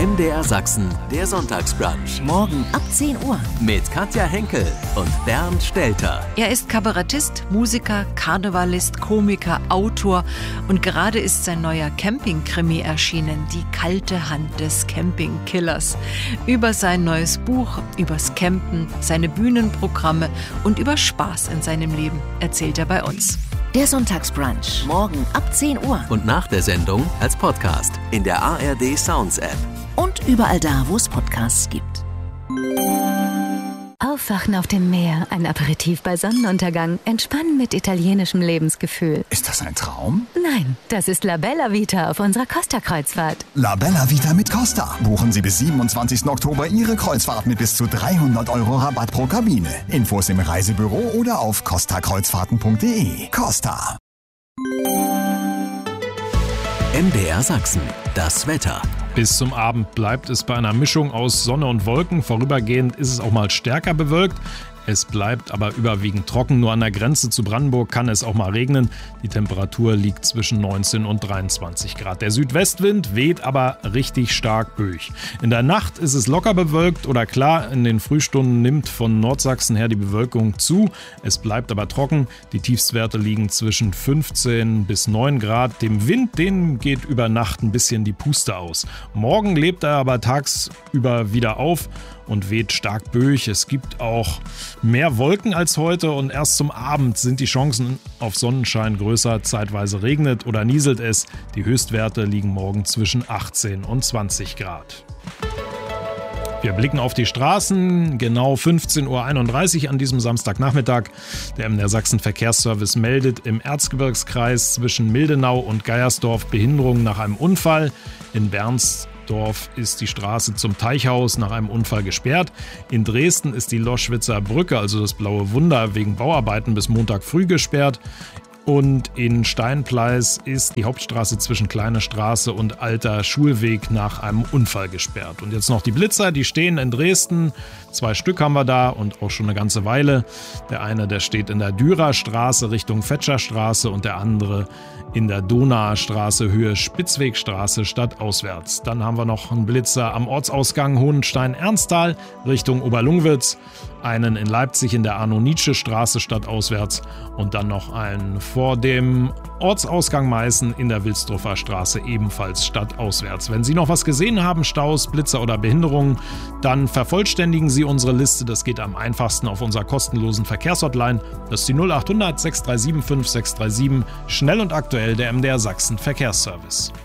MDR Sachsen, der Sonntagsbrunch. Morgen ab 10 Uhr. Mit Katja Henkel und Bernd Stelter. Er ist Kabarettist, Musiker, Karnevalist, Komiker, Autor und gerade ist sein neuer Camping-Krimi erschienen, Die kalte Hand des Campingkillers. Über sein neues Buch, übers Campen, seine Bühnenprogramme und über Spaß in seinem Leben erzählt er bei uns. Der Sonntagsbrunch. Morgen ab 10 Uhr. Und nach der Sendung als Podcast in der ARD Sounds App. Und überall da, wo es Podcasts gibt. Aufwachen auf dem Meer, ein Aperitif bei Sonnenuntergang, entspannen mit italienischem Lebensgefühl. Ist das ein Traum? Nein, das ist La Bella Vita auf unserer Costa-Kreuzfahrt. La Bella Vita mit Costa. Buchen Sie bis 27. Oktober Ihre Kreuzfahrt mit bis zu 300 € Rabatt pro Kabine. Infos im Reisebüro oder auf costakreuzfahrten.de. Costa. MDR Sachsen, das Wetter. Bis zum Abend bleibt es bei einer Mischung aus Sonne und Wolken. Vorübergehend ist es auch mal stärker bewölkt. Es bleibt aber überwiegend trocken. Nur an der Grenze zu Brandenburg kann es auch mal regnen. Die Temperatur liegt zwischen 19 und 23 Grad. Der Südwestwind weht aber richtig stark böig. In der Nacht ist es locker bewölkt oder klar. In den Frühstunden nimmt von Nordsachsen her die Bewölkung zu. Es bleibt aber trocken. Die Tiefstwerte liegen zwischen 15 bis 9 Grad. Dem Wind, den geht über Nacht ein bisschen die Puste aus. Morgen lebt er aber tagsüber wieder auf und weht stark böig. Es gibt auch mehr Wolken als heute und erst zum Abend sind die Chancen auf Sonnenschein größer. Zeitweise regnet oder nieselt es. Die Höchstwerte liegen morgen zwischen 18 und 20 Grad. Wir blicken auf die Straßen, genau 15.31 Uhr an diesem Samstagnachmittag. Der MDR Sachsen Verkehrsservice meldet im Erzgebirgskreis zwischen Mildenau und Geiersdorf Behinderungen nach einem Unfall. In Bernsdorf ist die Straße zum Teichhaus nach einem Unfall gesperrt. In Dresden ist die Loschwitzer Brücke, also das Blaue Wunder, wegen Bauarbeiten bis Montag früh gesperrt. Und in Steinpleis ist die Hauptstraße zwischen Kleine Straße und Alter Schulweg nach einem Unfall gesperrt. Und jetzt noch die Blitzer, die stehen in Dresden. 2 Stück haben wir da und auch schon eine ganze Weile. Der eine, der steht in der Dürerstraße Richtung Fetscherstraße und der andere in der Donauer Straße Höhe Spitzwegstraße stadtauswärts. Dann haben wir noch einen Blitzer am Ortsausgang Hohenstein-Ernsthal Richtung Oberlungwitz, einen in Leipzig in der Arno-Nietzsche-Straße stadtauswärts und dann noch einen vor dem Ortsausgang Meißen in der Wilsdruffer Straße ebenfalls stadtauswärts. Wenn Sie noch was gesehen haben, Staus, Blitzer oder Behinderungen, dann vervollständigen Sie unsere Liste. Das geht am einfachsten auf unserer kostenlosen Verkehrshotline. Das ist die 0800 637 5637. Schnell und aktuell der MDR Sachsen Verkehrsservice.